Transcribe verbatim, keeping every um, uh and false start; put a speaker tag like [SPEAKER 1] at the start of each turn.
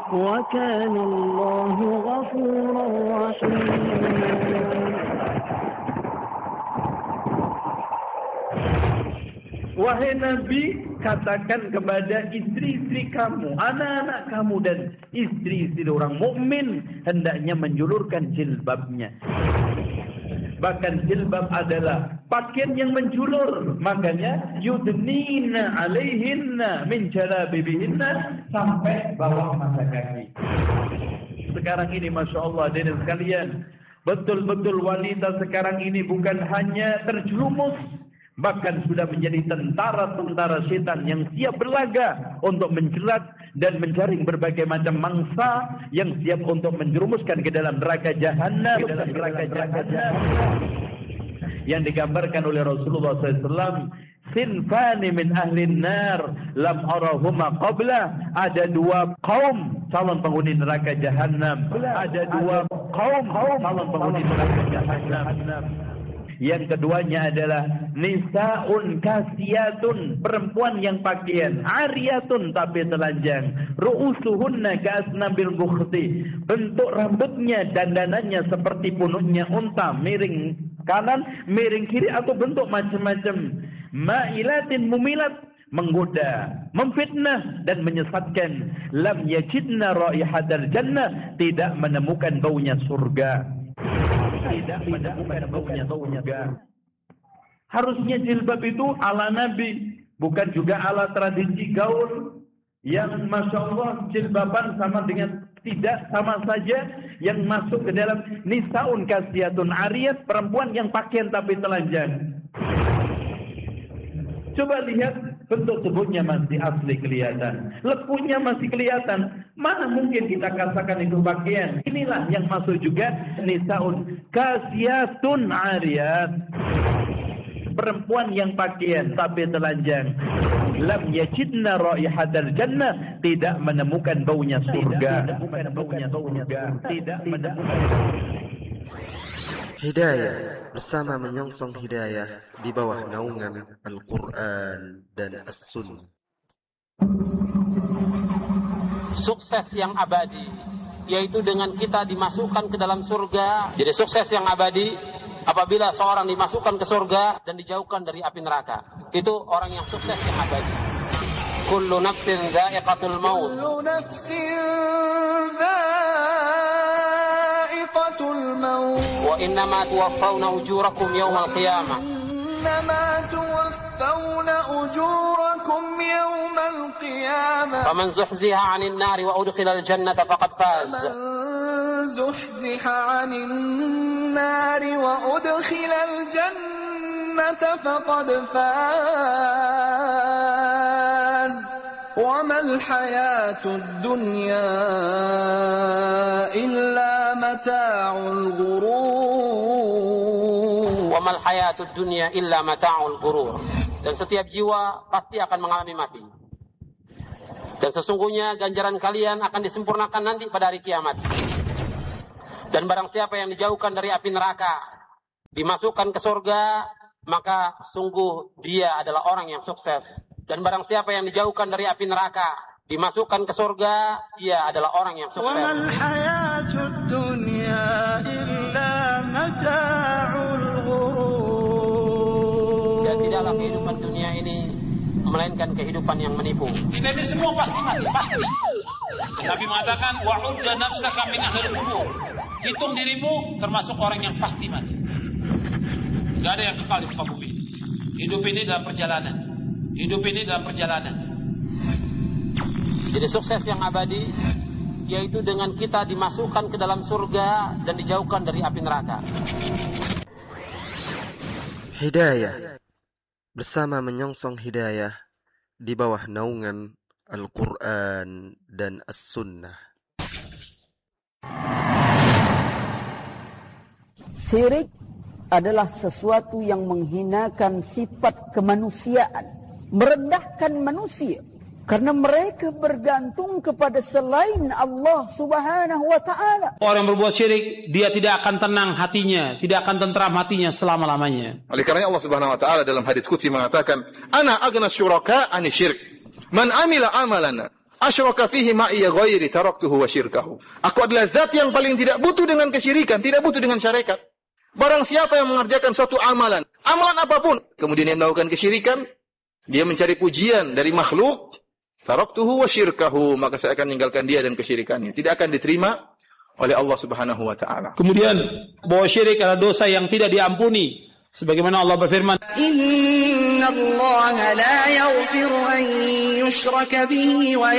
[SPEAKER 1] وكان الله غفورا رحيما.
[SPEAKER 2] Wahai Nabi, katakan kepada istri-istri kamu, anak-anak kamu dan istri-istri orang mukmin hendaknya menjulurkan jilbabnya. Bahkan jilbab adalah pakaian yang menjulur. Makanya yudnina alaihinna min jalabibihinna sampai bawah mata kaki. Sekarang ini Masya Allah hadirin sekalian, betul-betul wanita sekarang ini bukan hanya terjerumus, bahkan sudah menjadi tentara-tentara setan yang siap berlaga untuk menjerat dan menjaring berbagai macam mangsa yang siap untuk menjerumuskan ke dalam neraka jahanam, ke dalam neraka jahanam. Yang digambarkan oleh Rasulullah sallallahu alaihi wasallam, sinfani min ahlin nar lam arahuma qabla. Ada dua kaum calon penghuni neraka jahanam. Ada dua kaum calon penghuni neraka jahanam. Yang keduanya adalah nisaun kasiyatun, perempuan yang pakaian ariyatun tapi telanjang, ru'usuhunna ka'asnabil bukhti, bentuk rambutnya dandanannya seperti punuknya unta, miring kanan miring kiri atau bentuk macam-macam, ma'ilatin mumilat, menggoda, memfitnah dan menyesatkan, lam yajidna raihatal jannah, tidak menemukan baunya surga. Tidak menemukan baunya surga. Harusnya jilbab itu ala Nabi, bukan juga ala tradisi gaul yang Masya Allah jilbaban sama dengan tidak sama saja, yang masuk ke dalam nisaun kasiyatun ariyat, perempuan yang pakaian tapi telanjang. Coba lihat, bentuk tubuhnya masih asli kelihatan, lekunya masih kelihatan. Mana mungkin kita katakan itu pakaian? Inilah yang masuk juga nisaun kasiyatun ariyat, perempuan yang pakaian tapi telanjang. Lam yajidna raihatal jannah, tidak menemukan baunya surga. Tidak menemukan surga. Tidak menemukan.
[SPEAKER 3] Hidayah bersama menyongsong hidayah di bawah naungan Al-Quran dan As-Sunnah.
[SPEAKER 4] Sukses yang abadi, yaitu dengan kita dimasukkan ke dalam surga. Jadi sukses yang abadi apabila seorang dimasukkan ke surga dan dijauhkan dari api neraka. Itu orang yang sukses yang abadi. Kullu nafsin dha'iqatul maut. Kullu nafsin dha'iqatul maut. Wa innama tuwaffawna ujurakum yawmal qiyamah. Innama tuwaffawna ujurakum yawmal qiyamah. Faman zuhziha 'anil nari wa udkhilal jannata faqad faz. Faman zuhziha 'anil nari wa udkhilal jannata faqad faz. وَمَا الْحَيَاةُ الدُّنْيَا إِلَّا مَتَاعُ الْغُرُورِ. وَمَا الْحَيَاةُ الدُّنْيَا إِلَّا مَتَاعُ الْغُرُورِ. Dan setiap jiwa pasti akan mengalami mati. Dan sesungguhnya ganjaran kalian akan disempurnakan nanti pada hari kiamat. Dan barang siapa yang dijauhkan dari api neraka, dimasukkan ke surga, maka sungguh dia adalah orang yang sukses. Dan barang siapa yang dijauhkan dari api neraka, dimasukkan ke surga, dia adalah orang yang sukses. وَمَا الْحَيَاةُ الدُّنْيَا إِلَّا مَتَاعُ الْغُرُورِ. Dan tidaklah kehidupan dunia ini melainkan kehidupan yang menipu.
[SPEAKER 5] Kita ini semua pasti mati, pasti. Nabi mengatakan, وَعُدَّ نَفْسَكَ مِنْ أَهْلِ الْقُبُورِ. Hitung dirimu termasuk orang yang pasti mati. Gak ada yang kekal di muka bumi. Hidup ini dalam perjalanan. Hidup ini dalam perjalanan.
[SPEAKER 4] Jadi sukses yang abadi yaitu dengan kita dimasukkan ke dalam surga dan dijauhkan dari api neraka.
[SPEAKER 3] Hidayah bersama menyongsong hidayah di bawah naungan Al-Quran dan As-Sunnah.
[SPEAKER 6] Syirik adalah sesuatu yang menghinakan sifat kemanusiaan, merendahkan manusia, karena mereka bergantung kepada selain Allah Subhanahu wa ta'ala.
[SPEAKER 5] Orang yang berbuat syirik, dia tidak akan tenang hatinya, tidak akan tentram hatinya selama-lamanya.
[SPEAKER 7] Oleh karena Allah Subhanahu wa ta'ala dalam hadits qudsi mengatakan, "Ana aghna syuraka 'ani syirk. Man amila amalan asyraka fihi ma'iya ghairi taraktuhu wa syirkahu. Aku adalah zat yang paling tidak butuh dengan kesyirikan, tidak butuh dengan syarikat. Barang siapa yang mengerjakan suatu amalan, amalan apapun, kemudian dia melakukan kesyirikan, dia mencari pujian dari makhluk, taraktuhu wa syirkahu, maka saya akan meninggalkan dia dan kesyirikannya. Tidak akan diterima oleh Allah Subhanahu wa taala. Kemudian bahwa syirik adalah dosa yang tidak diampuni. Sebagaimana Allah berfirman,
[SPEAKER 1] Inna Allah la yaghfiru an yushraka bihi wa